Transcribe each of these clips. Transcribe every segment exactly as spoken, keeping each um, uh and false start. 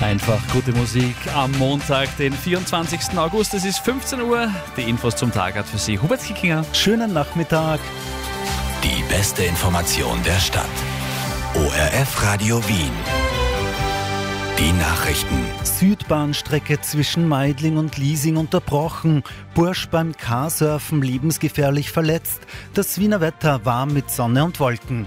Einfach gute Musik am Montag, den vierundzwanzigsten August. Es ist fünfzehn Uhr. Die Infos zum Tag hat für Sie Hubert Kickinger. Schönen Nachmittag. Die beste Information der Stadt. O R F Radio Wien. Die Nachrichten. Südbahnstrecke zwischen Meidling und Liesing unterbrochen. Bursch beim K-Surfen lebensgefährlich verletzt. Das Wiener Wetter warm mit Sonne und Wolken.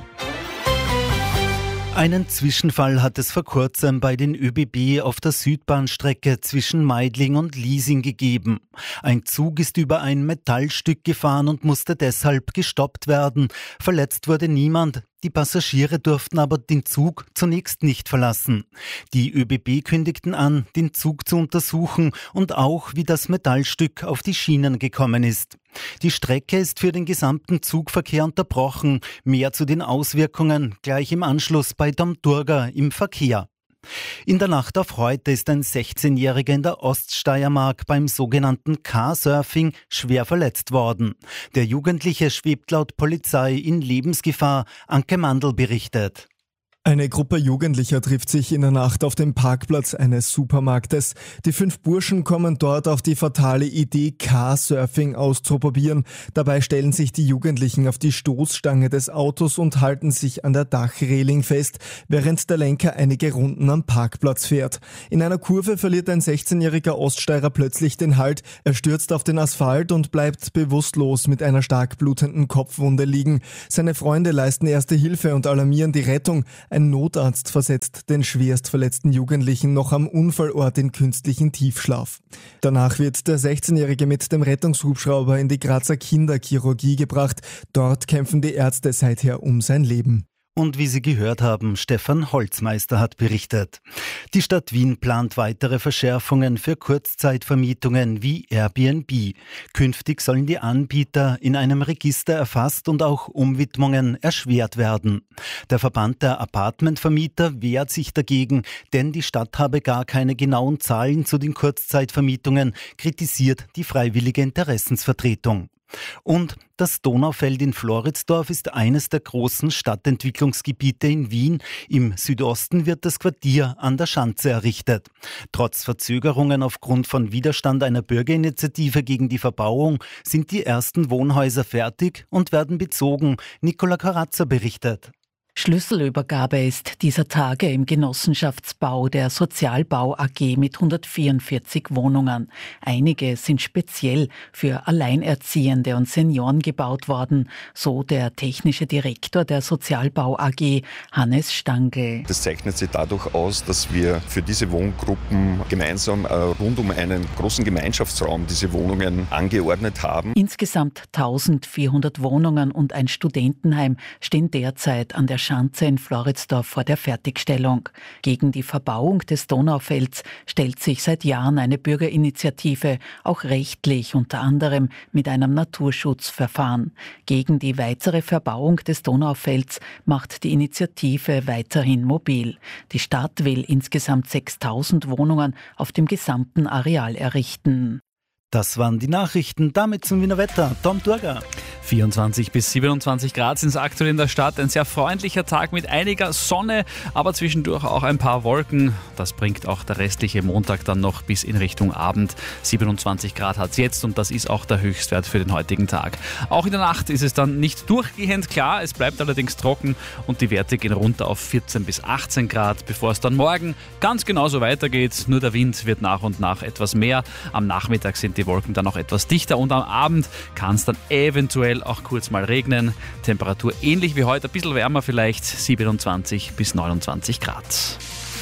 Einen Zwischenfall hat es vor kurzem bei den ÖBB auf der Südbahnstrecke zwischen Meidling und Liesing gegeben. Ein Zug ist über ein Metallstück gefahren und musste deshalb gestoppt werden. Verletzt wurde niemand. Die Passagiere durften aber den Zug zunächst nicht verlassen. Die ÖBB kündigten an, den Zug zu untersuchen und auch, wie das Metallstück auf die Schienen gekommen ist. Die Strecke ist für den gesamten Zugverkehr unterbrochen. Mehr zu den Auswirkungen gleich im Anschluss bei Domturga im Verkehr. In der Nacht auf heute ist ein sechzehnjähriger in der Oststeiermark beim sogenannten Car-Surfing schwer verletzt worden. Der Jugendliche schwebt laut Polizei in Lebensgefahr, Anke Mandl berichtet. Eine Gruppe Jugendlicher trifft sich in der Nacht auf dem Parkplatz eines Supermarktes. Die fünf Burschen kommen dort auf die fatale Idee, Car-Surfing auszuprobieren. Dabei stellen sich die Jugendlichen auf die Stoßstange des Autos und halten sich an der Dachreling fest, während der Lenker einige Runden am Parkplatz fährt. In einer Kurve verliert ein sechzehnjähriger Oststeirer plötzlich den Halt. Er stürzt auf den Asphalt und bleibt bewusstlos mit einer stark blutenden Kopfwunde liegen. Seine Freunde leisten erste Hilfe und alarmieren die Rettung. Ein Notarzt versetzt den schwerst verletzten Jugendlichen noch am Unfallort in künstlichen Tiefschlaf. Danach wird der sechzehnjährige mit dem Rettungshubschrauber in die Grazer Kinderchirurgie gebracht. Dort kämpfen die Ärzte seither um sein Leben. Und wie Sie gehört haben, Stefan Holzmeister hat berichtet. Die Stadt Wien plant weitere Verschärfungen für Kurzzeitvermietungen wie Airbnb. Künftig sollen die Anbieter in einem Register erfasst und auch Umwidmungen erschwert werden. Der Verband der Apartmentvermieter wehrt sich dagegen, denn die Stadt habe gar keine genauen Zahlen zu den Kurzzeitvermietungen, kritisiert die freiwillige Interessensvertretung. Und das Donaufeld in Floridsdorf ist eines der großen Stadtentwicklungsgebiete in Wien. Im Südosten wird das Quartier an der Schanze errichtet. Trotz Verzögerungen aufgrund von Widerstand einer Bürgerinitiative gegen die Verbauung sind die ersten Wohnhäuser fertig und werden bezogen. Nicola Karazza berichtet. Schlüsselübergabe ist dieser Tage im Genossenschaftsbau der Sozialbau A G mit hundertvierundvierzig Wohnungen. Einige sind speziell für Alleinerziehende und Senioren gebaut worden, so der technische Direktor der Sozialbau A G, Hannes Stangl. Das zeichnet sich dadurch aus, dass wir für diese Wohngruppen gemeinsam rund um einen großen Gemeinschaftsraum diese Wohnungen angeordnet haben. Insgesamt eintausendvierhundert Wohnungen und ein Studentenheim stehen derzeit an der Schanze in Floridsdorf vor der Fertigstellung. Gegen die Verbauung des Donaufelds stellt sich seit Jahren eine Bürgerinitiative, auch rechtlich, unter anderem mit einem Naturschutzverfahren. Gegen die weitere Verbauung des Donaufelds macht die Initiative weiterhin mobil. Die Stadt will insgesamt sechstausend Wohnungen auf dem gesamten Areal errichten. Das waren die Nachrichten. Damit zum Wiener Wetter. Tom Turga. vierundzwanzig bis siebenundzwanzig Grad sind es aktuell in der Stadt. Ein sehr freundlicher Tag mit einiger Sonne, aber zwischendurch auch ein paar Wolken. Das bringt auch der restliche Montag dann noch bis in Richtung Abend. siebenundzwanzig Grad hat es jetzt und das ist auch der Höchstwert für den heutigen Tag. Auch in der Nacht ist es dann nicht durchgehend klar. Es bleibt allerdings trocken und die Werte gehen runter auf vierzehn bis achtzehn Grad, bevor es dann morgen ganz genauso weitergeht. Nur der Wind wird nach und nach etwas mehr. Am Nachmittag sind die Wolken dann noch etwas dichter und am Abend kann es dann eventuell auch kurz mal regnen. Temperatur ähnlich wie heute, ein bisschen wärmer vielleicht, siebenundzwanzig bis neunundzwanzig Grad.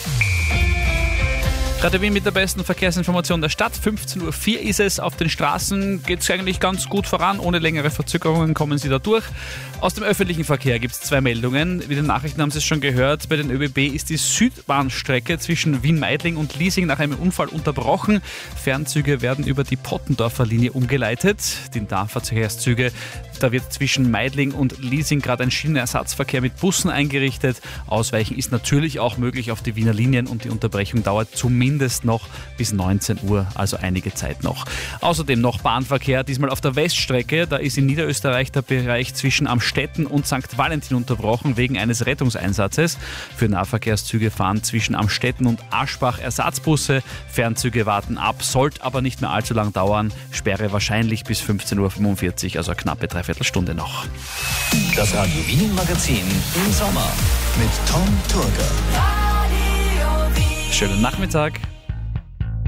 Radio Wien mit der besten Verkehrsinformation der Stadt. fünfzehn Uhr vier ist es. Auf den Straßen geht es eigentlich ganz gut voran. Ohne längere Verzögerungen kommen Sie da durch. Aus dem öffentlichen Verkehr gibt es zwei Meldungen. Wie den Nachrichten haben Sie es schon gehört. Bei den ÖBB ist die Südbahnstrecke zwischen Wien-Meidling und Liesing nach einem Unfall unterbrochen. Fernzüge werden über die Pottendorfer Linie umgeleitet. Die Nahverkehrszüge Da wird zwischen Meidling und Liesing gerade ein Schienenersatzverkehr mit Bussen eingerichtet. Ausweichen ist natürlich auch möglich auf die Wiener Linien und die Unterbrechung dauert zumindest noch bis neunzehn Uhr, also einige Zeit noch. Außerdem noch Bahnverkehr, diesmal auf der Weststrecke. Da ist in Niederösterreich der Bereich zwischen Amstetten und Sankt Valentin unterbrochen wegen eines Rettungseinsatzes. Für Nahverkehrszüge fahren zwischen Amstetten und Aschbach Ersatzbusse. Fernzüge warten ab, sollte aber nicht mehr allzu lang dauern. Sperre wahrscheinlich bis fünfzehn Uhr fünfundvierzig, also eine knappe Dreiviertelstunde noch. Das Radio Wien Magazin im Sommer mit Tom Turger. Schönen Nachmittag.